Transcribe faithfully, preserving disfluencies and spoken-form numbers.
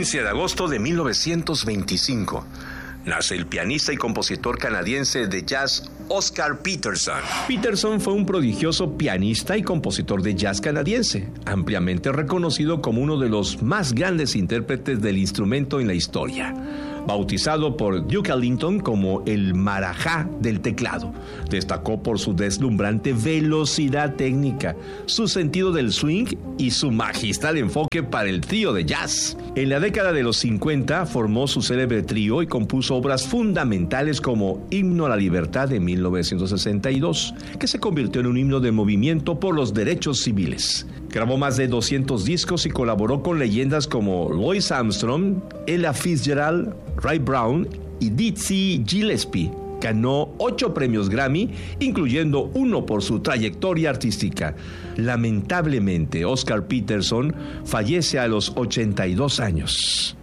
quince de agosto de mil novecientos veinticinco, nace el pianista y compositor canadiense de jazz Oscar Peterson. Peterson fue un prodigioso pianista y compositor de jazz canadiense, ampliamente reconocido como uno de los más grandes intérpretes del instrumento en la historia. Bautizado por Duke Ellington como el marajá del teclado, destacó por su deslumbrante velocidad técnica, su sentido del swing y su magistral enfoque para el trío de jazz. En la década de los cincuenta formó su célebre trío y compuso obras fundamentales como Himno a la Libertad de mil novecientos sesenta y dos, que se convirtió en un himno del movimiento por los derechos civiles. Grabó más de doscientos discos y colaboró con leyendas como Louis Armstrong, Ella Fitzgerald, Ray Brown y Dizzy Gillespie. Ganó ocho premios Grammy, incluyendo uno por su trayectoria artística. Lamentablemente, Oscar Peterson fallece a los ochenta y dos años.